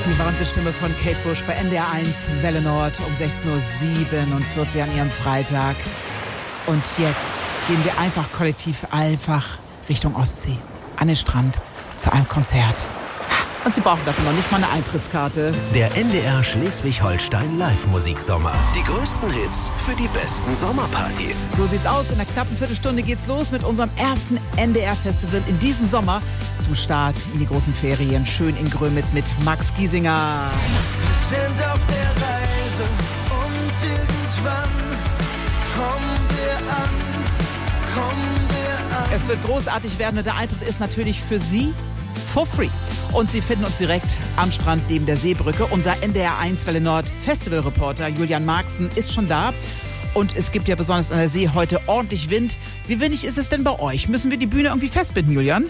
Die Wahnsinnsstimme von Kate Bush bei NDR 1 Welle Nord um 16:47 Uhr an ihrem Freitag. Und jetzt gehen wir kollektiv Richtung Ostsee, an den Strand, zu einem Konzert. Und Sie brauchen dafür noch nicht mal eine Eintrittskarte. Der NDR Schleswig-Holstein Live-Musiksommer. Die größten Hits für die besten Sommerpartys. So sieht's aus. In einer knappen Viertelstunde geht's los mit unserem ersten NDR-Festival in diesem Sommer. Zum Start in die großen Ferien. Schön in Grömitz mit Max Giesinger. Wir sind auf der Reise und irgendwann kommen wir an. Es wird großartig werden und der Eintritt ist natürlich für Sie for free. Und Sie finden uns direkt am Strand neben der Seebrücke. Unser NDR 1 Welle Nord Festivalreporter Julian Marxen ist schon da. Und es gibt ja besonders an der See heute ordentlich Wind. Wie windig ist es denn bei euch? Müssen wir die Bühne irgendwie festbinden, Julian?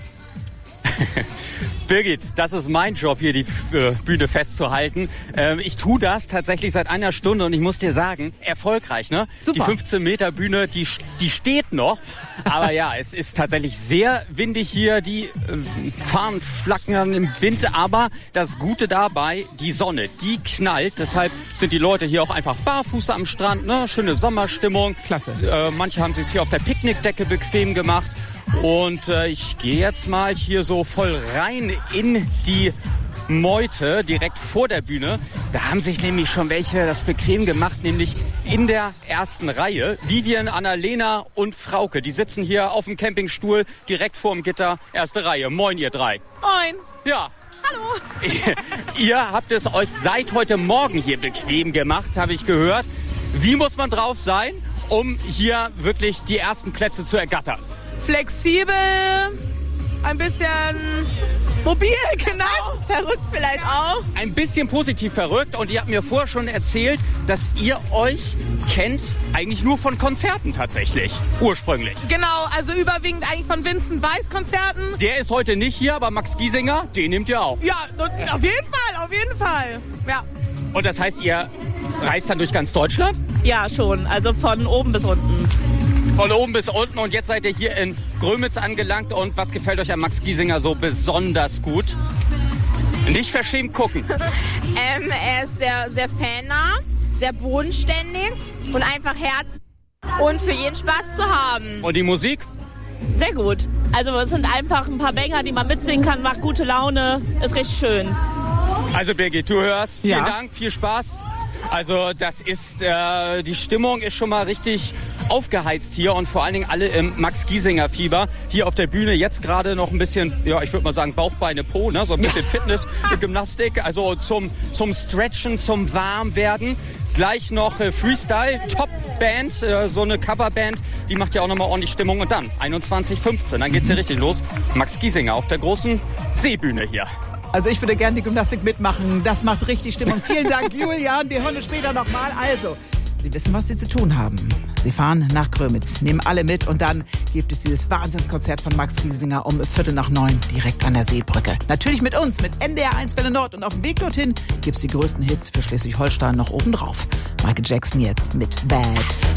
Birgit, das ist mein Job, hier die Bühne festzuhalten. Ich tue das tatsächlich seit einer Stunde und ich muss dir sagen, erfolgreich, ne? Super. Die 15-Meter-Bühne, die steht noch. Aber ja, es ist tatsächlich sehr windig hier. Die Fahnen flackern im Wind. Aber das Gute dabei, die Sonne, die knallt. Deshalb sind die Leute hier auch einfach barfuß am Strand, ne? Schöne Sommerstimmung. Klasse. Manche haben es hier auf der Picknickdecke bequem gemacht. Und ich gehe jetzt mal hier so voll rein in die Meute, direkt vor der Bühne. Da haben sich nämlich schon welche das bequem gemacht, nämlich in der ersten Reihe. Vivian, Annalena und Frauke, die sitzen hier auf dem Campingstuhl direkt vorm Gitter, erste Reihe. Moin, ihr drei. Moin. Ja. Hallo. Ihr habt es euch seit heute Morgen hier bequem gemacht, habe ich gehört. Wie muss man drauf sein, um hier wirklich die ersten Plätze zu ergattern? Flexibel, ein bisschen mobil, genau. Verrückt vielleicht auch. Ein bisschen positiv verrückt und ihr habt mir vorher schon erzählt, dass ihr euch kennt eigentlich nur von Konzerten tatsächlich, ursprünglich. Genau, also überwiegend eigentlich von Vincent Weiss Konzerten. Der ist heute nicht hier, aber Max Giesinger, den nehmt ihr auch. Ja, auf jeden Fall. Ja. Und das heißt, ihr reist dann durch ganz Deutschland? Ja, schon, also von oben bis unten. Von oben bis unten und jetzt seid ihr hier in Grömitz angelangt und was gefällt euch an Max Giesinger so besonders gut? Nicht verschämt gucken. Er ist sehr, sehr fannah, sehr bodenständig und einfach Herz und für jeden Spaß zu haben. Und die Musik? Sehr gut. Also es sind einfach ein paar Banger, die man mitsingen kann, macht gute Laune, ist richtig schön. Also Birgit, du hörst, vielen Ja. Dank, viel Spaß. Also das ist, die Stimmung ist schon mal richtig aufgeheizt hier und vor allen Dingen alle im Max-Giesinger-Fieber. Hier auf der Bühne jetzt gerade noch ein bisschen, ja, ich würde mal sagen Bauch, Beine, Po, ne? So ein bisschen Fitness, Gymnastik, also zum Stretchen, zum Warmwerden. Gleich noch Freestyle, Top-Band, so eine Coverband, die macht ja auch nochmal ordentlich Stimmung. Und dann 21:15, dann geht's hier richtig los. Max Giesinger auf der großen Seebühne hier. Also ich würde gerne die Gymnastik mitmachen. Das macht richtig Stimmung. Vielen Dank, Julian. Wir hören uns später nochmal. Also, Sie wissen, was Sie zu tun haben. Sie fahren nach Grömitz, nehmen alle mit und dann gibt es dieses Wahnsinnskonzert von Max Giesinger um 8:45 direkt an der Seebrücke. Natürlich mit uns, mit NDR 1 Welle Nord. Und auf dem Weg dorthin gibt's die größten Hits für Schleswig-Holstein noch obendrauf. Michael Jackson jetzt mit Bad.